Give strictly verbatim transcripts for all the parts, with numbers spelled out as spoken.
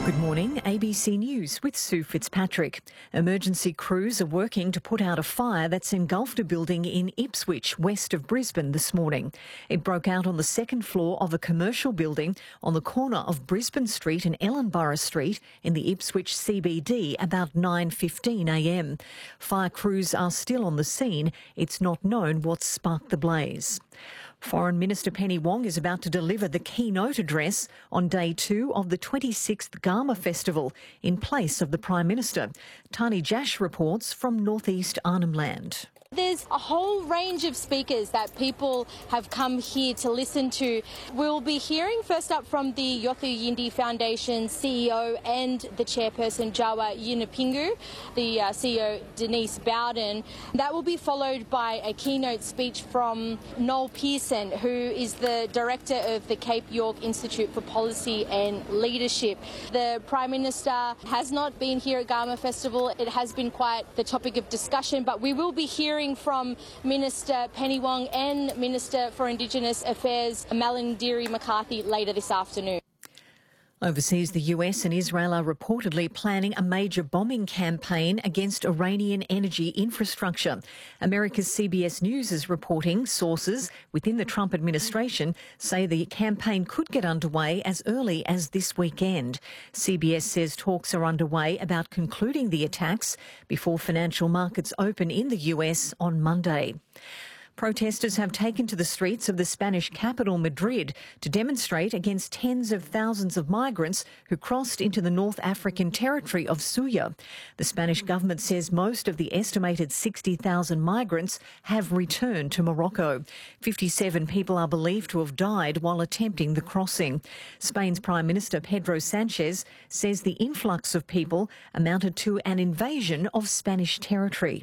Good morning, A B C News with Sue Fitzpatrick. Emergency crews are working to put out a fire that's engulfed a building in Ipswich, west of Brisbane this morning. It broke out on the second floor of a commercial building on the corner of Brisbane Street and Ellenborough Street in the Ipswich C B D about nine fifteen a m. Fire crews are still on the scene. It's not known what sparked the blaze. Foreign Minister Penny Wong is about to deliver the keynote address on day two of the twenty-sixth Garma Festival in place of the Prime Minister. Tani Jash reports from northeast Arnhem Land. There's a whole range of speakers that people have come here to listen to. We'll be hearing first up from the Yothu Yindi Foundation C E O and the chairperson Jawa Yunupingu, the uh, C E O Denise Bowden. That will be followed by a keynote speech from Noel Pearson, who is the director of the Cape York Institute for Policy and Leadership. The Prime Minister has not been here at Garma Festival. It has been quite the topic of discussion, but we will be hearing from Minister Penny Wong and Minister for Indigenous Affairs Malarndirri McCarthy later this afternoon. Overseas, the U S and Israel are reportedly planning a major bombing campaign against Iranian energy infrastructure. America's C B S News is reporting sources within the Trump administration say the campaign could get underway as early as this weekend. C B S says talks are underway about concluding the attacks before financial markets open in the U S on Monday. Protesters have taken to the streets of the Spanish capital, Madrid, to demonstrate against tens of thousands of migrants who crossed into the North African territory of Ceuta. The Spanish government says most of the estimated sixty thousand migrants have returned to Morocco. fifty-seven people are believed to have died while attempting the crossing. Spain's Prime Minister Pedro Sanchez says the influx of people amounted to an invasion of Spanish territory.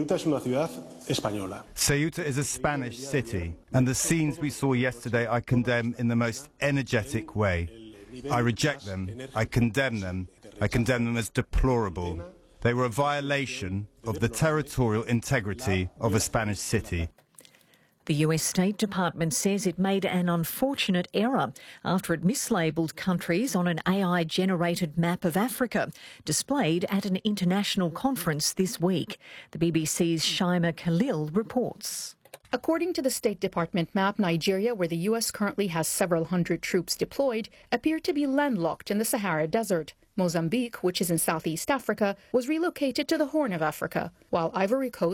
Ceuta is a Spanish city, and the scenes we saw yesterday I condemn in the most energetic way. I reject them, I condemn them, I condemn them as deplorable. They were a violation of the territorial integrity of a Spanish city. The U S State Department says it made an unfortunate error after it mislabelled countries on an A I-generated map of Africa, displayed at an international conference this week. The B B C's Shaima Khalil reports. According to the State Department map, Nigeria, where the U S currently has several hundred troops deployed, appeared to be landlocked in the Sahara Desert. Mozambique, which is in Southeast Africa, was relocated to the Horn of Africa, while Ivory Coast